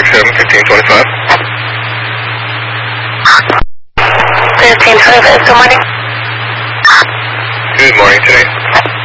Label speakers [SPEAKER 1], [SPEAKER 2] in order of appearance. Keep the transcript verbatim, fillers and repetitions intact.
[SPEAKER 1] seven, fifteen twenty-five.
[SPEAKER 2] fifteen twenty-five, good morning.
[SPEAKER 1] Good morning today.